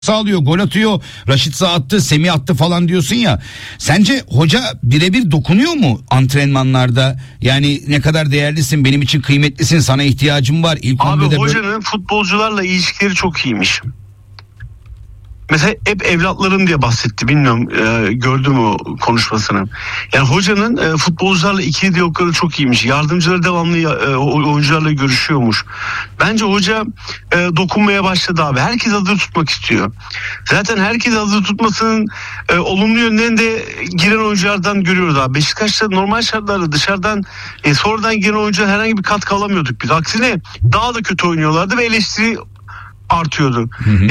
sağlıyor, gol atıyor, Raşit Sağ attı, Semih attı falan diyorsun ya. Sence hoca birebir dokunuyor mu antrenmanlarda? Yani ne kadar değerlisin, benim için kıymetlisin, sana ihtiyacım var. İlk Abi hocanın futbolcularla ilişkileri çok iyiymiş. Mesela hep evlatlarım diye bahsetti. Bilmiyorum gördüm o konuşmasını. Yani hocanın futbolcularla ikili diyalogları çok iyiymiş. Yardımcıları devamlı oyuncularla görüşüyormuş. Bence hoca dokunmaya başladı abi. Herkes hazır tutmak istiyor. Zaten herkes hazır tutmasının olumlu yönlerini de giren oyunculardan görüyoruz abi. Beşiktaş'ta normal şartlarda dışarıdan sonradan giren oyuncular herhangi bir katkı alamıyorduk biz. Aksine daha da kötü oynuyorlardı ve eleştiri artıyordu.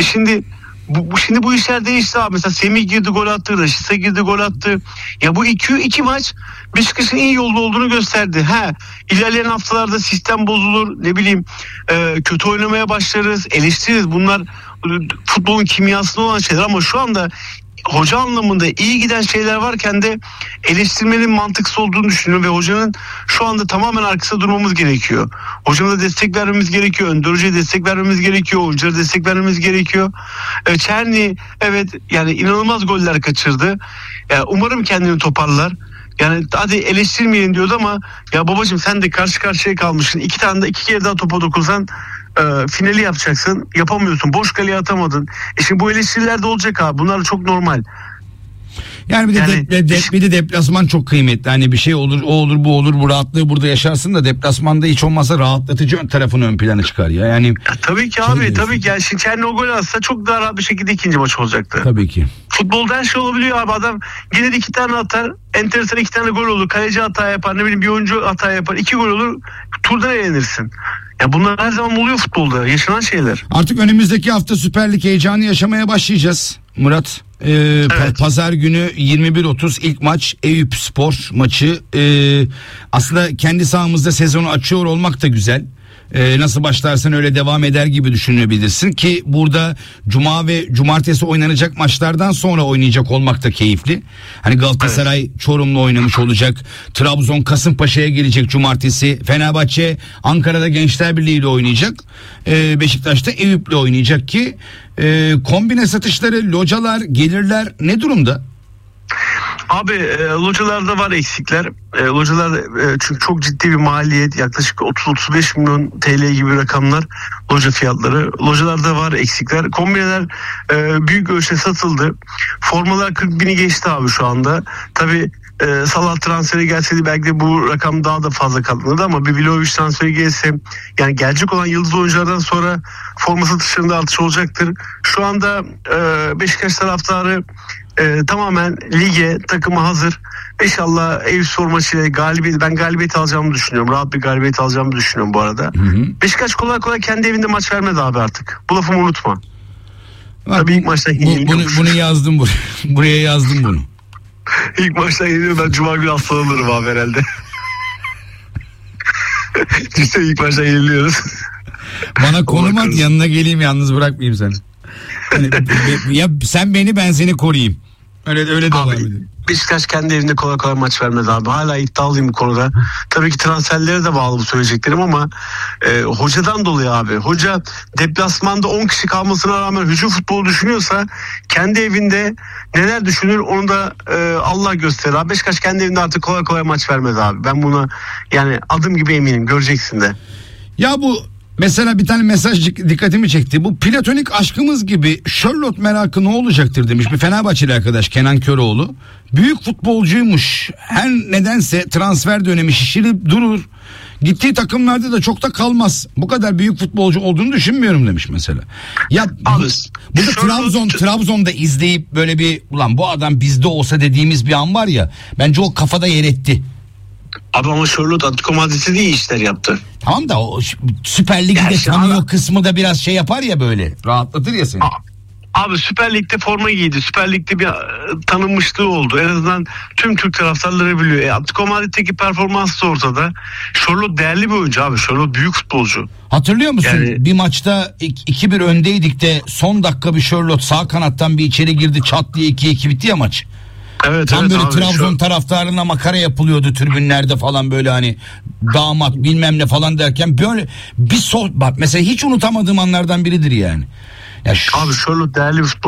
Şimdi bu işler değişti abi. Mesela Semih girdi gol attı, Raşit'e girdi gol attı. Ya bu iki maç Beşiktaş'ın iyi yolda olduğunu gösterdi. İlerleyen haftalarda sistem bozulur, ne bileyim kötü oynamaya başlarız, eleştiririz. Bunlar futbolun kimyasında olan şeyler ama şu anda hoca anlamında iyi giden şeyler varken de eleştirmenin mantıksız olduğunu düşünüyorum ve hocanın şu anda tamamen arkasında durmamız gerekiyor. Hocamıza destek vermemiz gerekiyor. Önder Hoca'ya destek vermemiz gerekiyor. Oyunculara destek vermemiz gerekiyor. Çerni evet yani inanılmaz goller kaçırdı. Umarım kendini toparlar. Yani hadi eleştirmeyin diyordu ama ya babacığım sen de karşı karşıya kalmışsın. İki kere daha topa dokunsan finali yapacaksın. Yapamıyorsun. Boş kaleye atamadın. Şimdi bu eleştiriler de olacak abi. Bunlar çok normal. Yani bir de deplasman çok kıymetli. Hani bir şey olur, o olur, bu olur, bu rahatlığı burada yaşarsın da deplasmanda hiç olmazsa rahatlatıcı tarafını ön plana çıkar ya. Yani tabii ki abi, tabii ki. Yani şimdi Çerni o gol atsa çok daha rahat bir şekilde ikinci maç olacaktı. Tabii ki. Futbolda her şey olabiliyor abi. Adam gelir 2 tane atar. Enteresan 2 tane gol olur. Kaleci hata yapar. Ne bileyim bir oyuncu hata yapar. 2 gol olur. Turda eğlenirsin. Ya bunlar her zaman oluyor futbolda. Yaşanan şeyler. Artık önümüzdeki hafta Süper Lig heyecanı yaşamaya başlayacağız Murat. Evet. Pazar günü 21.30 ilk maç Eyüpspor maçı. Aslında kendi sahamızda sezonu açıyor olmak da güzel. Nasıl başlarsan öyle devam eder gibi düşünebilirsin ki burada cuma ve cumartesi oynanacak maçlardan sonra oynayacak olmak da keyifli. Hani Galatasaray evet. Çorum'la oynamış olacak. Trabzon Kasımpaşa'ya gelecek cumartesi. Fenerbahçe Ankara'da Gençler Birliği ile oynayacak. Beşiktaş'ta Eyüp'le oynayacak ki kombine satışları, localar, gelirler ne durumda? Abi localarda var eksikler. Localar çünkü çok ciddi bir maliyet, yaklaşık 30-35 milyon TL gibi rakamlar loca fiyatları. Localarda var eksikler. Kombineler büyük ölçüde satıldı. Formalar 40 bini geçti abi şu anda. Tabii Salah transferi gelseydi belki de bu rakam daha da fazla katlanırdı ama bir Vlahovic transferi gelse yani gelecek olan yıldız oyunculardan sonra forma satışlarında artış olacaktır. Şu anda Beşiktaş taraftarı tamamen lige takımı hazır. İnşallah Eyüpspor maçıyla ben galibiyet alacağımı düşünüyorum. Rahat bir galibiyet alacağımı düşünüyorum bu arada. Beşiktaş kolay kolay kendi evinde maç vermedi abi artık. Bu lafımı unutma. Bak, tabii ilk maçtan bunu yazdım buraya yazdım bunu. İlk maçtan yeniliyor, ben cuma günü hastalanırım abi herhalde. İşte ilk maçtan yeniliyoruz. Bana konum at, yanına geleyim, yalnız bırakmayayım seni. Yani, ya sen beni, ben seni koruyayım. Öyle devam edelim. Beşiktaş kendi evinde kolay kolay maç vermedi abi. Hala iddialıyım bu konuda. Tabii ki transferlere de bağlı bu söyleyeceklerim ama hocadan dolayı abi. Hoca deplasmanda 10 kişi kalmasına rağmen hücum futbolu düşünüyorsa kendi evinde neler düşünür onu da Allah gösterir abi. Beşiktaş kendi evinde artık kolay kolay maç vermedi abi. Ben buna yani adım gibi eminim, göreceksin de. Ya bu mesela bir tane mesaj dikkatimi çekti. Bu platonik aşkımız gibi Charlotte merakı ne olacaktır demiş bir Fenerbahçeli arkadaş, Kenan Köroğlu. Büyük futbolcuymuş. Her nedense transfer dönemi şişirip durur. Gittiği takımlarda da çok da kalmaz. Bu kadar büyük futbolcu olduğunu düşünmüyorum demiş mesela. Ya burada Trabzon'da izleyip böyle bir ulan bu adam bizde olsa dediğimiz bir an var ya. Bence o kafada yer etti. Abi ama Charlotte Atletico Madrid'de iyi işler yaptı. Tamam da o Süper Lig'i de tanıyor kısmı da biraz şey yapar ya, böyle rahatlatır ya seni. Abi Süper Lig'de forma giydi. Süper Lig'de bir tanınmışlığı oldu. En azından tüm Türk taraftarları biliyor. Atletico Madrid'deki performansı da ortada. Charlotte değerli bir oyuncu abi. Charlotte büyük futbolcu. Hatırlıyor musun? Yani, bir maçta 2-1 öndeydik de son dakika bir Charlotte sağ kanattan bir içeri girdi, çat diye 2-2 bitti ya maç. Evet, tam evet böyle abi, Trabzon taraftarına makara yapılıyordu tribünlerde falan, böyle hani damat bilmem ne falan derken böyle bir bak mesela hiç unutamadığım anlardan biridir yani. Ya Abi Charlotte değerli bir futbol.